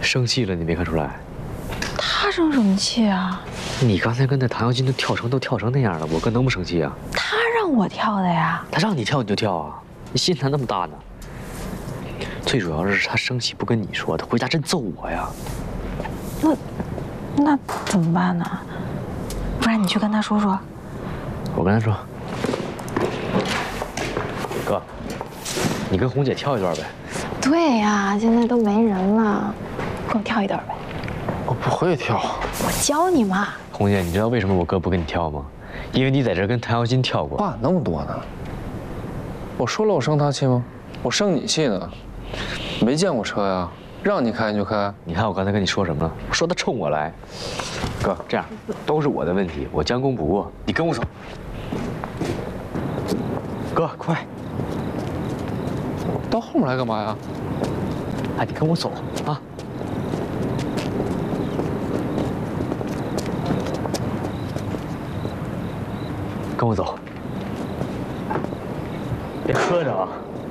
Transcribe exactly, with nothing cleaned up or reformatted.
生气了，你没看出来？ 他生什么气啊？ 你刚才跟那唐瑶金都跳绳都跳成那样了，我哥能不生气啊？ 他让我跳的呀。 他让你跳你就跳啊？你心才那么大呢？最主要是他生气不跟你说，他回家真揍我呀。 那那怎么办呢？不然你去跟他说说。 我跟他说，哥，你跟红姐跳一段呗。 对呀，现在都没人了，跟我跳一段呗。 我不会跳， 我教你嘛。 红姐，你知道为什么我哥不跟你跳吗？因为你在这跟谭瑶金跳过。 话那么多呢？我说了我生他气吗？我生你气呢？没见过车呀，让你开你就开。 你看我刚才跟你说什么了？我说他冲我来。哥，这样都是我的问题，我将功补过，你跟我走。哥，快！ 到后面来干嘛呀？ 哎，你跟我走啊！跟我走，别喝着啊！